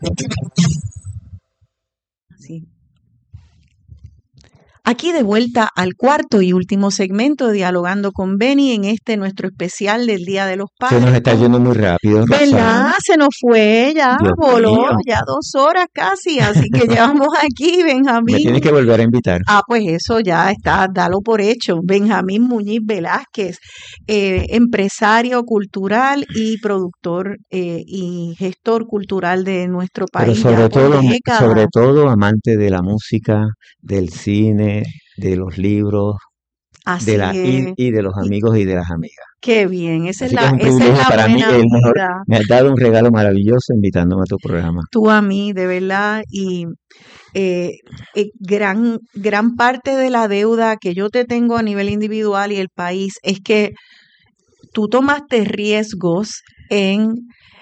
Sí. Aquí de vuelta al cuarto y último segmento de Dialogando con Beni en este nuestro especial del Día de los Se nos Padres. está yendo muy rápido, ¿Verdad? Roxana. Se nos fue, ya Dios voló, mío. ya 2 horas casi, así que llevamos aquí, Me Benjamín. tienes que volver a invitar. Pues eso ya está, dalo por hecho. Benjamín Muñiz Velázquez, empresario cultural y productor y gestor cultural de nuestro Pero país ya por sobre décadas. todo amante de la música, del cine, de los libros, Así es. y de los Y amigos y de las amigas. qué bien, Así que es un esa es privilegio la para mí, buena el mejor. vida. Me has dado un regalo maravilloso invitándome a tu programa. Tú a mí, de verdad, y eh, gran parte de la deuda que yo te tengo a nivel individual y el país es que tú tomaste riesgos en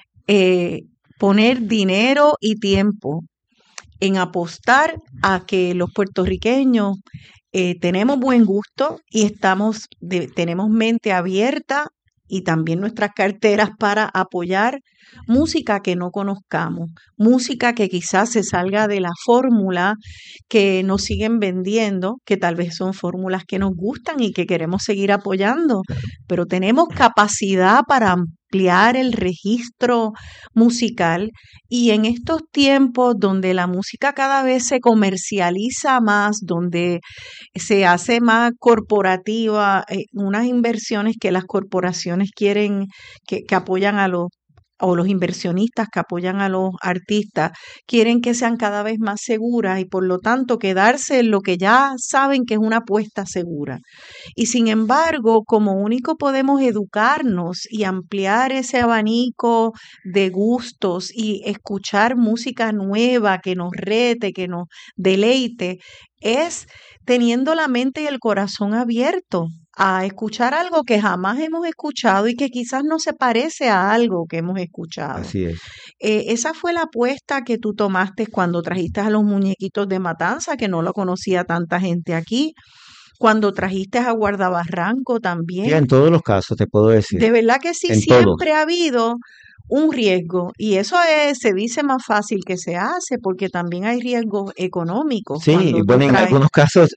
eh, poner dinero y tiempo en apostar a que los puertorriqueños tenemos buen gusto y tenemos mente abierta y también nuestras carteras para apoyar música que no conozcamos, música que quizás se salga de la fórmula que nos siguen vendiendo, que tal vez son fórmulas que nos gustan y que queremos seguir apoyando, pero tenemos capacidad para ampliar el registro musical y en estos tiempos donde la música cada vez se comercializa más, donde se hace más corporativa, unas inversiones que las corporaciones quieren, que apoyan o los inversionistas que apoyan a los artistas, quieren que sean cada vez más seguras y por lo tanto quedarse en lo que ya saben que es una apuesta segura. Y sin embargo, como único podemos educarnos y ampliar ese abanico de gustos y escuchar música nueva que nos rete, que nos deleite, es teniendo la mente y el corazón abierto a escuchar algo que jamás hemos escuchado y que quizás no se parece a algo que hemos escuchado. Así es. Esa fue la apuesta que tú tomaste cuando trajiste a los muñequitos de Matanza, que no lo conocía tanta gente aquí, cuando trajiste a Guardabarranco Sí, también. en todos los casos te puedo decir. De verdad que sí, En todos. siempre ha habido un riesgo y eso se dice más fácil que se hace porque también hay riesgos económicos Sí, cuando tú bueno, en traes. algunos casos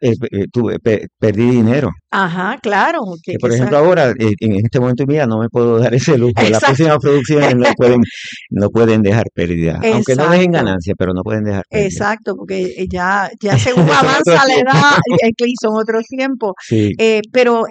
perdí dinero. Ajá, claro, Que por ejemplo ahora, en este momento de mi vida, no me puedo dar ese lujo. Las exacto, próximas producciones no pueden dejar pérdida. Aunque no dejen exacto, ganancia, pero no pueden dejar pérdida. exacto, porque ya según avanza la edad, y son otros tiempos, Sí, pero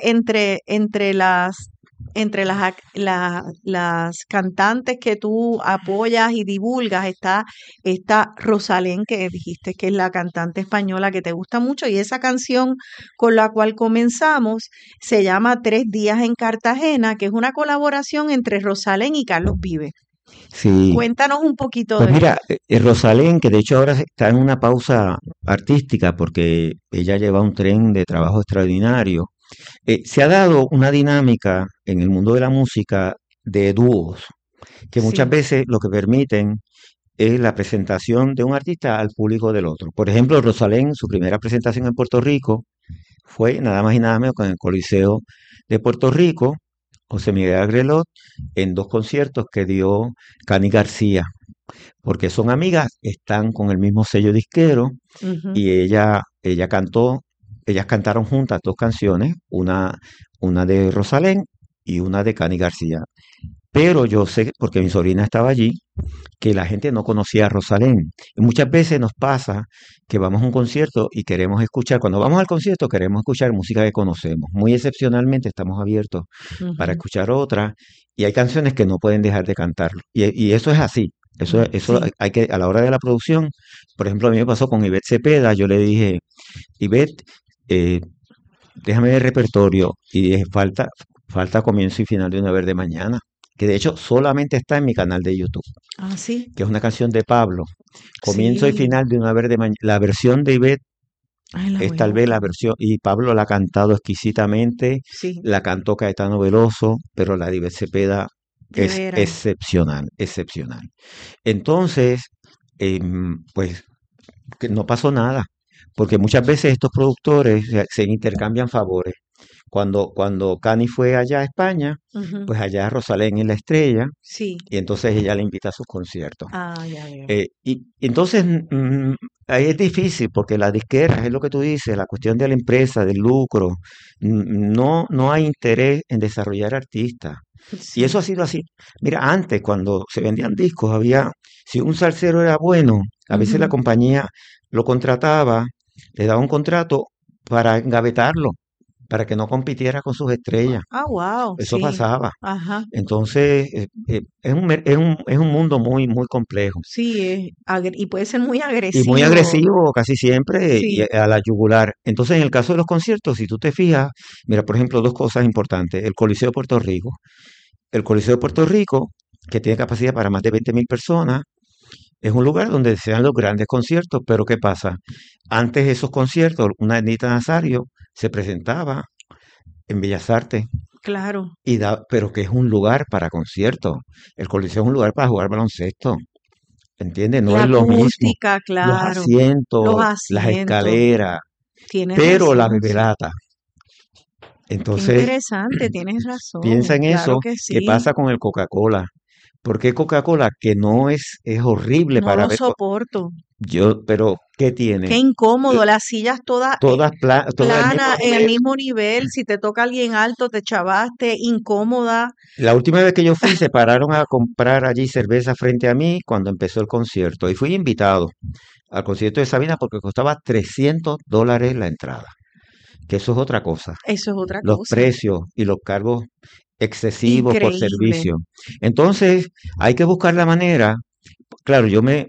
entre las cantantes que tú apoyas y divulgas está Rosalén, que dijiste que es la cantante española que te gusta mucho, y esa canción con la cual comenzamos se llama Tres días en Cartagena, que es una colaboración entre Rosalén y Carlos Vives. sí. Cuéntanos un poquito Pues de mira, eso. Rosalén, que de hecho ahora está en una pausa artística porque ella lleva un tren de trabajo extraordinario. Se ha dado una dinámica en el mundo de la música de dúos, que muchas Sí, veces lo que permiten es la presentación de un artista al público del otro. Por ejemplo, Rosalén, su primera presentación en Puerto Rico fue nada más y nada menos con el Coliseo de Puerto Rico, José Miguel Agrelot, en dos conciertos que dio Cani García, porque son amigas, están con el mismo sello disquero ujú, y ella cantó, ellas cantaron juntas dos canciones, una de Rosalén y una de Cani García. Pero yo sé, porque mi sobrina estaba allí, que la gente no conocía a Rosalén. Y muchas veces nos pasa que vamos a un concierto y queremos escuchar, cuando vamos al concierto queremos escuchar música que conocemos. Muy excepcionalmente estamos abiertos para ujú, escuchar otra y hay canciones que no pueden dejar de cantarlo. Y eso es así. Eso sí, hay que, a la hora de la producción, por ejemplo, a mí me pasó con Ivette Cepeda, yo le dije, Ivette, eh, déjame el repertorio y dije, falta comienzo y final de una verde mañana, que de hecho solamente está en mi canal de YouTube, sí, que es una canción de Pablo. Comienzo y sí, final de una verde mañana. La versión de Ivette ay, la es voy a tal vez la buscar, versión, y Pablo la ha cantado exquisitamente, sí, la cantó Caetano Veloso, pero la de Ivette Cepeda de es veras, excepcional, excepcional. Entonces, pues que no pasó nada, porque muchas veces estos productores se intercambian favores. Cuando Cani fue allá a España, Ujú. pues allá Rosalén es la estrella, Sí. y entonces ella le invita a sus conciertos. Ah, ya veo. Y entonces ahí es difícil porque la disquera, es lo que tú dices, la cuestión de la empresa, del lucro, no hay interés en desarrollar artistas. Y eso Sí. ha sido así. Mira, antes cuando se vendían discos, si un salsero era bueno, a veces la Ujú. compañía lo contrataba, le daba un contrato para engavetarlo, para que no compitiera con sus estrellas. Ah, wow, Eso sí. pasaba. Ajá. Entonces, es un mundo muy, muy complejo Sí, y puede ser muy y muy agresivo. agresivo casi siempre y Sí. a la yugular. Entonces, en el caso de los conciertos, si tú te fijas, mira, por ejemplo, dos cosas importantes. El Coliseo de Puerto Rico. El Coliseo de Puerto Rico, que tiene capacidad para más de 20.000 personas, es un lugar donde se dan los grandes conciertos, pero ¿qué pasa? Antes de esos conciertos, una Anita Nazario se presentaba en Bellas Artes, Claro. pero que es un lugar para conciertos. El Coliseo es un lugar para jugar baloncesto, ¿entiendes? No La es lo mismo. acústica, Los claro. Los asientos, las asientos. escaleras, Tienes pero la razón, sí. bebelata. Qué Entonces, interesante, tienes piensa razón. en Claro eso, que ¿qué sí. pasa con el Coca-Cola? ¿Por qué Coca-Cola, que no es horrible No para lo ver? soporto. Pero ¿qué Qué tiene? incómodo, las sillas todas Todas al mismo planas, en el nivel. mismo nivel. Si te toca alguien alto, te chavaste, incómoda. La última vez que yo fui, se pararon a comprar allí cerveza frente a mí cuando empezó el concierto. Y fui invitado al concierto de Sabina porque costaba $300 la entrada. Que eso es otra cosa. Eso es otra Los cosa. precios y los cargos excesivos por Increíble. servicio. Entonces, hay que buscar la manera. Claro,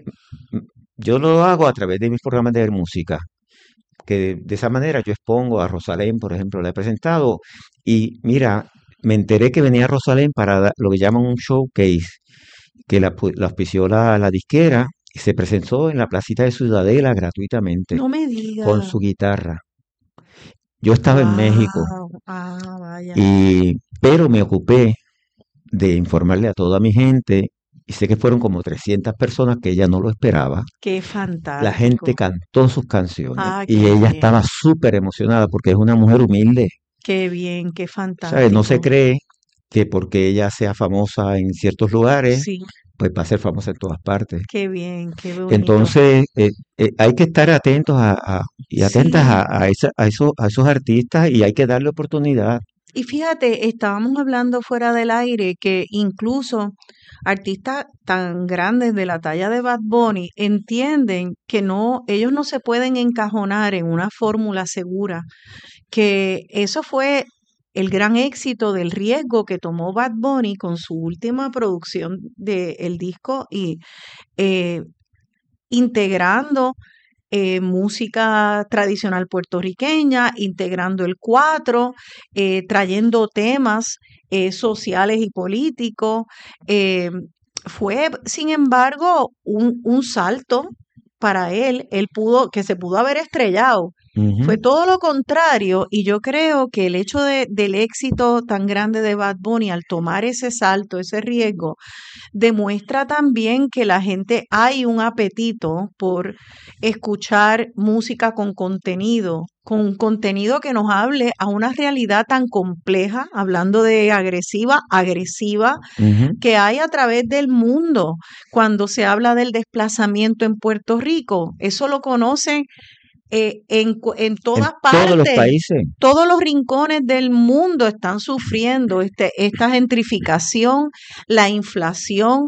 yo lo hago a través de mis programas de música, que de esa manera yo expongo a Rosalén, por ejemplo, la he presentado, y mira, me enteré que venía Rosalén para lo que llaman un showcase, que la auspició la disquera, y se presentó en la placita de Ciudadela gratuitamente, No me con diga. su guitarra. Yo estaba en México, Wow. Ah, vaya. pero me ocupé de informarle a toda mi gente, y sé que fueron como 300 personas que ella no lo esperaba. Qué La gente fantástico. cantó sus canciones Ah, y qué ella bien. estaba súper emocionada porque es una mujer humilde, Qué bien, qué ¿sabes? No se fantástico. cree que porque ella sea famosa en ciertos lugares, Sí, pues va a ser famosa en todas partes. qué bien, qué bonito. Entonces, hay que estar atentos y atentas Sí, a esos artistas y hay que darle oportunidad. y fíjate, estábamos hablando fuera del aire que incluso artistas tan grandes de la talla de Bad Bunny entienden que no, ellos no se pueden encajonar en una fórmula segura, que eso fue el gran éxito del riesgo que tomó Bad Bunny con su última producción del disco y eh, integrando música tradicional puertorriqueña, integrando el cuatro, trayendo temas sociales y políticos. eh, Fue, sin embargo, un salto para él pudo, que se pudo haber estrellado. Fue Ujú. todo lo contrario, y yo creo que el hecho del éxito tan grande de Bad Bunny al tomar ese salto, ese riesgo, demuestra también que la gente hay un apetito por escuchar música con un contenido que nos hable a una realidad tan compleja, hablando de agresiva, Ujú. que hay a través del mundo. Cuando se habla del desplazamiento en Puerto Rico, eso lo conocen en En todas todos los partes. países. Todos los rincones del mundo están sufriendo esta gentrificación, la inflación,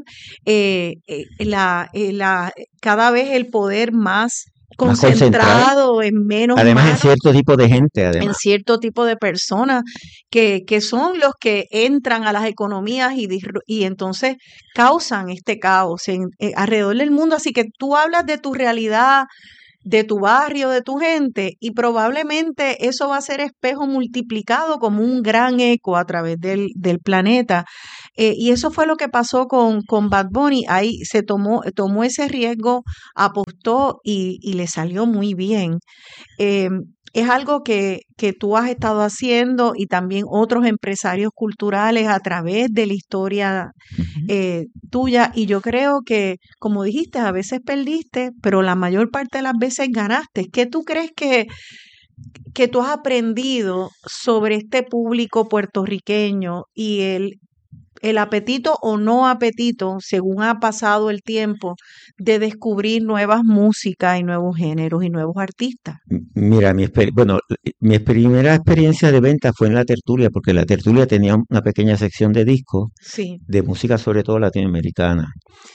cada vez el poder más Más concentrado, concentrado en menos además en manos, cierto tipo de gente, en además. cierto tipo de personas que son los que entran a las economías y entonces causan este caos alrededor del mundo. Así que tú hablas de tu realidad, de tu barrio, de tu gente, y probablemente eso va a ser espejo multiplicado como un gran eco a través del planeta. Y eso fue lo que pasó con Bad Bunny. Ahí tomó ese riesgo, apostó y le salió muy bien. Eh, es algo que tú has estado haciendo y también otros empresarios culturales a través de la historia Ujú. tuya. Y yo creo que, como dijiste, a veces perdiste, pero la mayor parte de las veces ganaste. ¿Qué tú crees que tú has aprendido sobre este público puertorriqueño y el apetito o no apetito, según ha pasado el tiempo, de descubrir nuevas músicas y nuevos géneros y nuevos artistas? Mira, bueno, mi primera experiencia de venta fue en la tertulia, porque la tertulia tenía una pequeña sección de discos Sí. de música, sobre todo latinoamericana.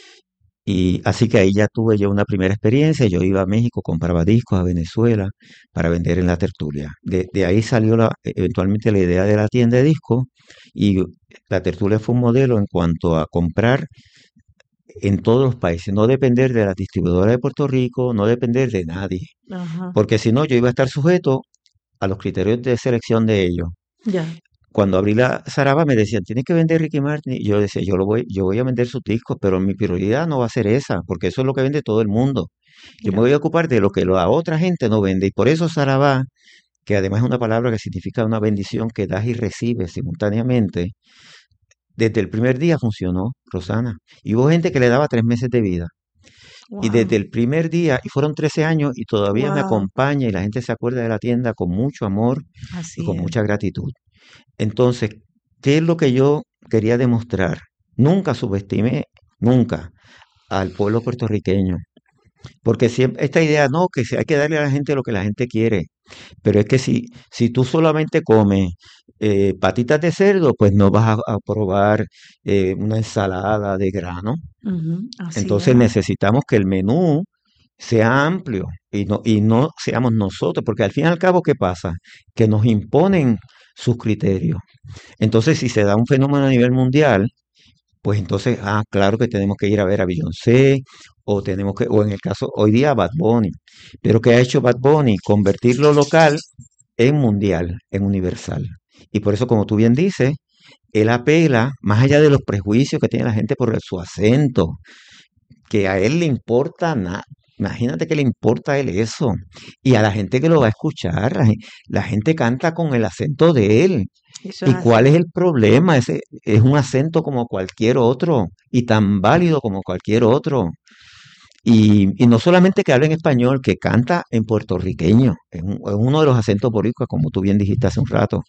Y así que ahí ya tuve yo una primera experiencia. Yo iba a México, compraba discos a Venezuela para vender en la tertulia. De ahí salió eventualmente la idea de la tienda de discos y la tertulia fue un modelo en cuanto a comprar en todos los países, no depender de la distribuidora de Puerto Rico, no depender de nadie, Ajá. porque si no yo iba a estar sujeto a los criterios de selección de ellos. Ya. Cuando abrí la Saraba me decían, tienes que vender Ricky Martin. Y yo decía, yo voy a vender sus discos, pero mi prioridad no va a ser esa, porque eso es lo que vende todo el mundo. Yo me Ya. voy a ocupar de lo que la otra gente no vende. Y por eso Saraba, que además es una palabra que significa una bendición que das y recibes simultáneamente, desde el primer día funcionó, Rosana. Y hubo gente que le daba 3 meses de vida. Y desde Wow. el primer día, y fueron 13 años, y todavía me Wow. acompaña y la gente se acuerda de la tienda con mucho amor y Así con es. mucha gratitud. Entonces, ¿qué es lo que yo quería demostrar? Nunca subestimé, nunca, al pueblo puertorriqueño. Porque siempre, esta idea, no, que hay que darle a la gente lo que la gente quiere. Pero es que si tú solamente comes patitas de cerdo, pues no vas a probar una ensalada de grano. Ujú. Así Entonces es. necesitamos que el menú sea amplio y no seamos nosotros, porque al fin y al cabo, ¿qué pasa? Que nos imponen sus criterios. Entonces, si se da un fenómeno a nivel mundial, pues entonces, claro que tenemos que ir a ver a Beyoncé, o en el caso, hoy día Bad Bunny. Pero ¿qué ha hecho Bad Bunny? Convertir lo local en mundial, en universal. Y por eso, como tú bien dices, él apela, más allá de los prejuicios que tiene la gente por su acento, que a él le importa nada. Imagínate que le importa a él eso. Y a la gente que lo va a escuchar, la gente canta con el acento de él. Eso es ¿Y cuál así. es el problema? Ese es un acento como cualquier otro y tan válido como cualquier otro. Y no solamente que habla en español, que canta en puertorriqueño, es uno de los acentos boricuas, como tú bien dijiste hace un rato.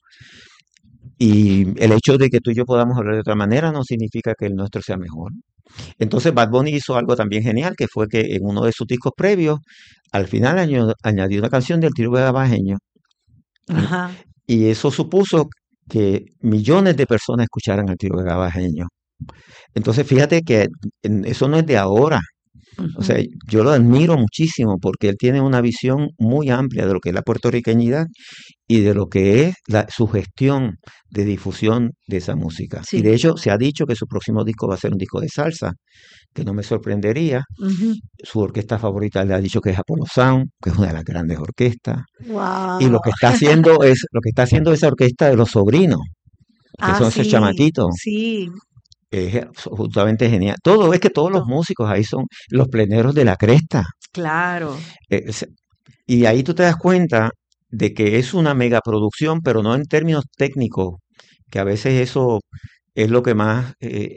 Y el hecho de que tú y yo podamos hablar de otra manera no significa que el nuestro sea mejor. Entonces Bad Bunny hizo algo también genial, que fue que en uno de sus discos previos, al final añadió una canción del Trío Gabajeño. Y, Ajá. y eso supuso que millones de personas escucharan al Trío Gabajeño. Entonces fíjate que eso no es de ahora. O sea, Ujú. yo lo admiro muchísimo porque él tiene una visión muy amplia de lo que es la puertorriqueñidad y de lo que es su gestión de difusión de esa música. Y de Sí. hecho se ha dicho que su próximo disco va a ser un disco de salsa, que no me sorprendería. Su orquesta favorita le ha dicho que es Apollo Sound, que es una de las grandes orquestas. Y Wow. lo que está haciendo esa orquesta de los sobrinos, que Ah, son esos sí, chamaquitos, sí. es absolutamente genial. Todo es que todos los to- músicos ahí son los pleneros de la cresta. Claro. Eh, es- y ahí tú te das cuenta de que es una megaproducción, pero no en términos técnicos, que a veces eso es lo que más,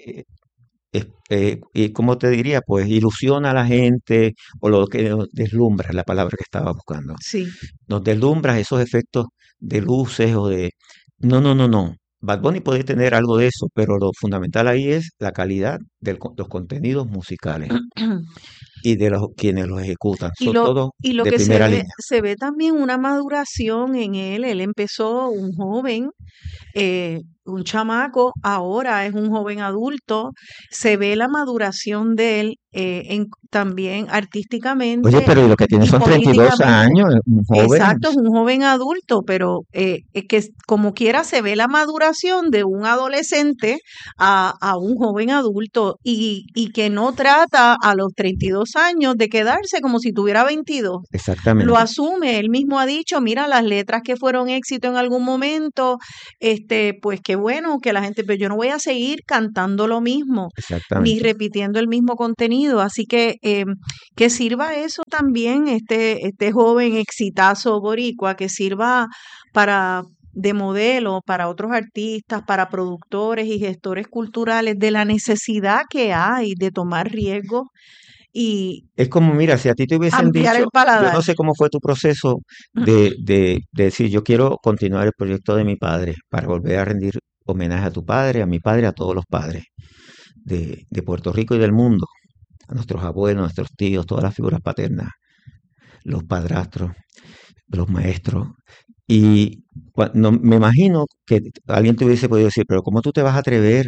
y como te diría, pues ilusiona a la gente o lo que nos deslumbra, es la palabra que estaba buscando. Sí. Nos deslumbra esos efectos de luces o de... No, no, no, no. Bad Bunny puede tener algo de eso, pero lo fundamental ahí es la calidad de los contenidos musicales y de los quienes los ejecutan. Y Son lo, todos y lo de que primera línea. se ve también una maduración en él. Él empezó un joven, un chamaco, ahora es un joven adulto. Se ve la maduración de él también Oye, artísticamente pero y lo que tiene y son 32 políticamente. años, un joven. Exacto, es un joven adulto, pero es que como quiera se ve la maduración de un adolescente a un joven adulto y que no trata a los 32 años de quedarse como si tuviera 22. Lo Exactamente, asume, él mismo ha dicho, mira, las letras que fueron éxito en algún momento, pues qué bueno que la gente, pero yo no voy a seguir cantando lo mismo, ni exactamente. repitiendo el mismo contenido, así que sirva eso también, este joven exitazo boricua, que sirva para de modelo para otros artistas, para productores y gestores culturales, de la necesidad que hay de tomar riesgos y Es como, mira, si a ti te hubiesen ampliar dicho, el yo paladar. no sé cómo fue tu proceso de decir, yo quiero continuar el proyecto de mi padre para volver a rendir homenaje a tu padre, a mi padre, a todos los padres de Puerto Rico y del mundo, a nuestros abuelos, nuestros tíos, todas las figuras paternas, los padrastros, los maestros. Y no, me imagino que alguien te hubiese podido decir, pero ¿cómo tú te vas a atrever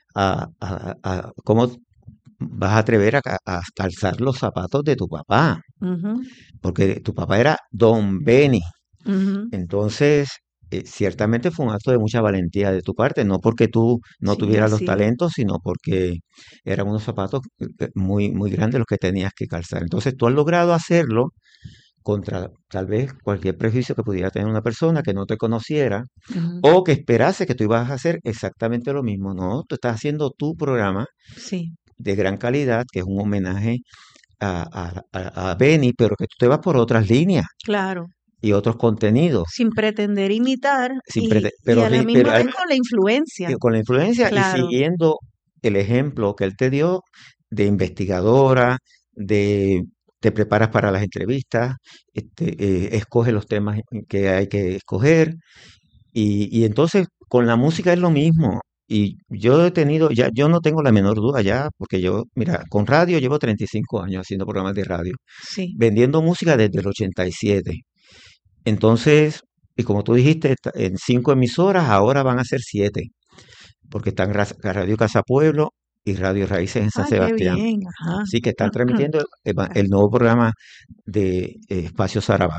cómo vas a atrever a calzar los zapatos de tu papá? Ujú, Porque tu papá era Don Benny. ujú. Entonces, ciertamente fue un acto de mucha valentía de tu parte, no porque tú no Sí, tuvieras los así es. talentos, sino porque eran unos zapatos muy, muy grandes los que tenías que calzar. Entonces, tú has logrado hacerlo contra tal vez cualquier prejuicio que pudiera tener una persona que no te conociera Ujú, o que esperase que tú ibas a hacer exactamente lo mismo. No, tú estás haciendo tu programa sí, de gran calidad, que es un homenaje a Benny, pero que tú te vas por otras líneas claro. y otros contenidos. Sin pretender imitar y Pero, a la misma vez con la influencia. con la influencia y Claro, siguiendo el ejemplo que él te dio de investigadora, de te preparas para las entrevistas, escoge los temas que hay que escoger y entonces con la música es lo mismo. Y yo he tenido, ya, yo no tengo la menor duda ya, porque yo, mira, con radio llevo 35 años haciendo programas de radio, sí. vendiendo música desde el 87. Entonces, y como tú dijiste, en 5 emisoras, ahora van a ser 7, porque están Radio Casa Pueblo y Radio Raíces en San Ah, qué Sebastián. bien, ajá. Así que están transmitiendo el nuevo programa de Espacio Sarabá.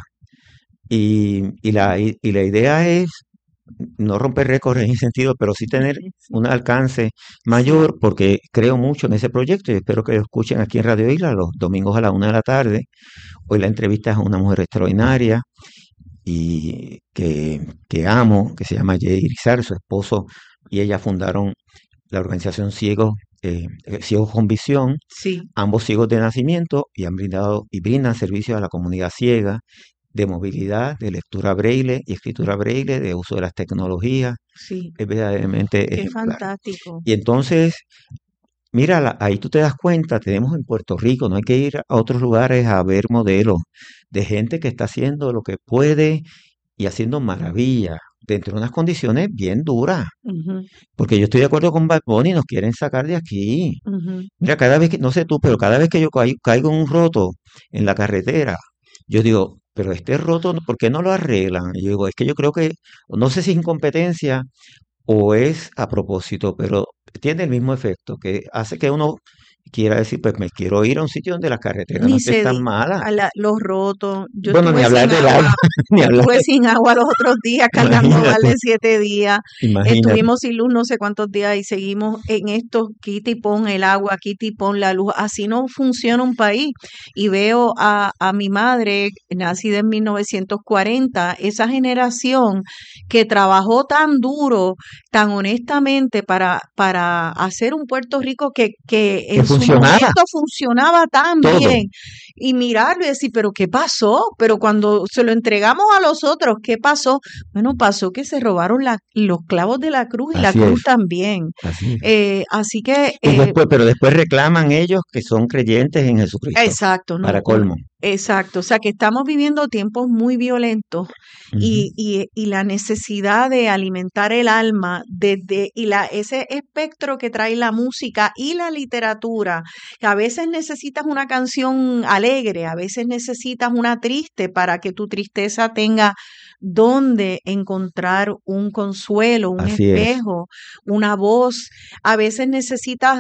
Y la idea es no romper récords en ese sentido, pero sí tener Sí, un alcance sí, mayor, porque creo mucho en ese proyecto y espero que lo escuchen aquí en Radio Isla los domingos a la 1 de la tarde. Hoy la entrevista es a una mujer extraordinaria y que amo, que se llama Jay Irizar, su esposo y ella fundaron la organización Ciegos con Visión, sí. ambos ciegos de nacimiento y han brindado y brindan servicios a la comunidad ciega de movilidad, de lectura braille y escritura braille, de uso de las tecnologías, Sí, es verdaderamente qué ejemplar. fantástico. Y entonces, mira, ahí tú te das cuenta, tenemos en Puerto Rico, no hay que ir a otros lugares a ver modelos de gente que está haciendo lo que puede y haciendo maravillas dentro de unas condiciones bien duras. Ujú, Porque yo estoy de acuerdo con Bad Bunny, nos quieren sacar de aquí. ujú. Mira, cada vez que, no sé tú, pero cada vez que yo caigo en un roto en la carretera, yo digo, pero este roto, ¿por qué no lo arreglan? Y yo digo, es que yo creo que, no sé si es incompetencia o es a propósito, pero tiene el mismo efecto, que hace que uno quiera decir, pues me quiero ir a un sitio donde la carretera no Ni esté se tan di mala. los rotos. Yo Bueno, ni estuve hablar sin del agua, agua, ni hablar estuve sin agua los otros días, cargando más imagínate, de 7 días. imagínate, Estuvimos sin luz no sé cuántos días y seguimos en esto, quita y pon el agua, quita y pon la luz. Así no funciona un país. Y veo a mi madre, nacida en 1940, esa generación que trabajó tan duro, tan honestamente para hacer un Puerto Rico que que en su funcionaba momento funcionaba tan todo. bien y mirarlo y decir, pero ¿qué pasó? Pero cuando se lo entregamos a los otros, ¿qué pasó? Bueno, pasó que se robaron los clavos de la cruz y la Así cruz es, también. así es. Así que, Y después, pero después reclaman ellos que son creyentes en Jesucristo, exacto, no, para colmo. exacto. O sea que estamos viviendo tiempos muy violentos Ujú. y la necesidad de alimentar el alma ese espectro que trae la música y la literatura. Que a veces necesitas una canción alegre, a veces necesitas una triste para que tu tristeza tenga donde encontrar un consuelo, un Así es, espejo, una voz. A veces necesitas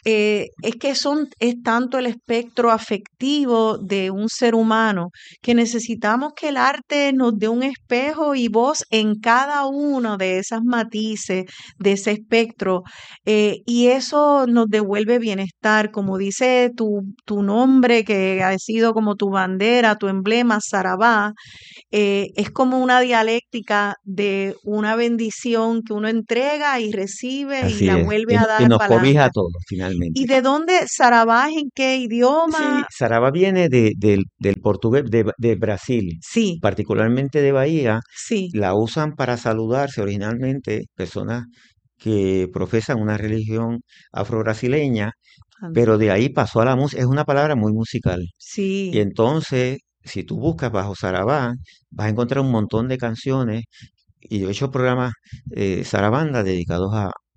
es tanto el espectro afectivo de un ser humano que necesitamos que el arte nos dé un espejo y voz en cada uno de esas matices, de ese espectro, y eso nos devuelve bienestar, como dice tu nombre, que ha sido como tu bandera, tu emblema, Sarabá. Es como una dialéctica de una bendición que uno entrega y recibe y así la es. vuelve a Y dar nos para cobija a adelante. todos, ¿Y finalmente. de dónde Sarabá en qué Sí, idioma? Saraba viene del portugués de Brasil, Sí, particularmente de Bahía. sí, La usan para saludarse originalmente personas que profesan una religión afro-brasileña pero de ahí pasó a la música, es una palabra muy musical. Y Sí, entonces, si tú buscas bajo Sarabá, vas a encontrar un montón de canciones, y yo he hecho programas Sarabanda dedicados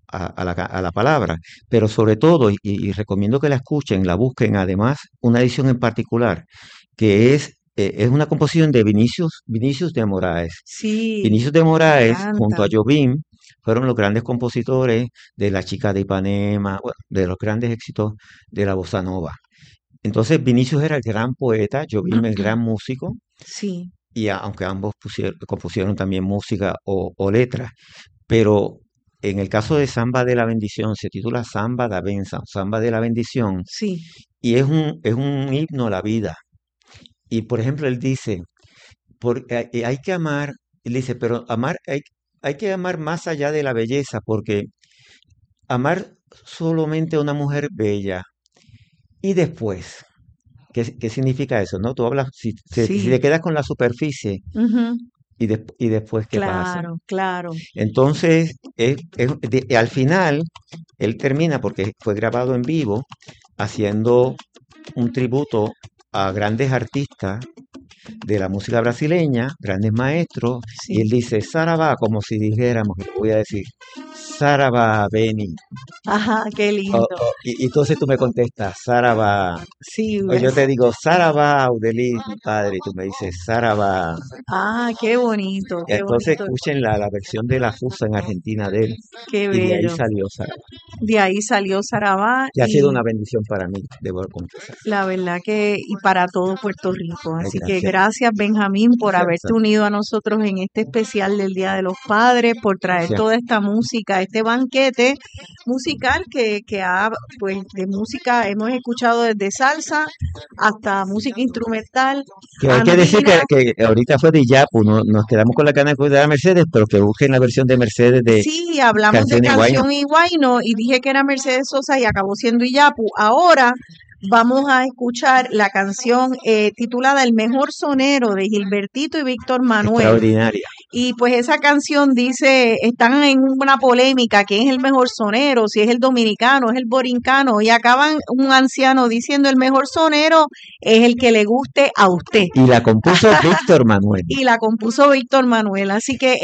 a la palabra, pero sobre todo, y recomiendo que la escuchen, la busquen, además, una edición en particular, que es una composición de Vinicius de Moraes. sí, Vinicius de me Moraes, junto encanta. a Jobim, fueron los grandes compositores de La Chica de Ipanema, bueno, de los grandes éxitos de la bossa nova. Entonces, Vinicius era el gran poeta, Jobim el gran músico, Sí, y aunque ambos compusieron también música o letras, pero en el caso de Samba de la Bendición, se titula Samba da Benção, Samba de la Bendición, sí, y es un himno a la vida. Y por ejemplo, él dice, hay que amar, él dice, pero hay que amar más allá de la belleza, porque amar solamente a una mujer bella y después, ¿qué significa eso? ¿No? Tú hablas, si te sí. quedas con la superficie Ujú. y después, ¿qué pasa? Claro, claro. Entonces, al final, él termina, porque fue grabado en vivo, haciendo un tributo a grandes artistas de la música brasileña, grandes maestros, y él Sí. dice, Saraba, como si dijéramos, y voy a decir, Saraba, Beni. Ajá, qué lindo. Y entonces tú me contestas, Saraba. Sí, O yo ¿ves? te digo, Saraba, Audeli, mi padre, y tú me dices, Saraba. Ah, qué bonito, Y qué entonces bonito, escuchen la versión de la Fusa en Argentina de él, qué y de ahí bello. salió Saraba. De ahí salió Sarabá Que ha sido y una bendición para mí, debo confesar. la verdad que, y para todo Puerto Rico. Ay, Así que gracias. gracias, Benjamín, por haberte Gracias. unido a nosotros en este especial del Día de los Padres, por traer Gracias. toda esta música, este banquete musical que ha, pues, de música hemos escuchado desde salsa hasta música instrumental, Que hay que decir andina. que ahorita fue de Yapu, no, nos quedamos con la gana de a Mercedes, pero que busquen la versión de Mercedes de Sí, hablamos de Canciones Guayna. Canción y Guayno y dije que era Mercedes Sosa y acabó siendo Iyapu. Ahora vamos a escuchar la canción titulada El Mejor Sonero de Gilbertito y Víctor Manuel. Extraordinaria. Y pues esa canción dice, están en una polémica, quién es el mejor sonero, si es el dominicano, es el borincano, y acaban un anciano diciendo el mejor sonero es el que le guste a usted. Y la compuso Víctor Manuel. Y la compuso Víctor Manuel. Así que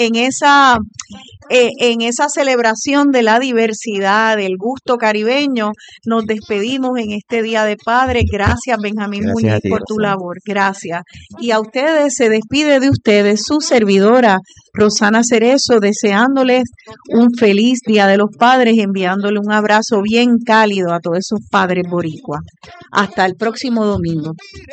en esa celebración de la diversidad, del gusto caribeño, nos despedimos en este Día de Padre. Gracias, Benjamín Gracias a Muñiz, ti, por tu Rosana. labor. Gracias. Y a ustedes se despide de ustedes su servidora, Rosana Cerezo, deseándoles un feliz Día de los Padres y enviándole un abrazo bien cálido a todos esos padres boricuas. Hasta el próximo domingo.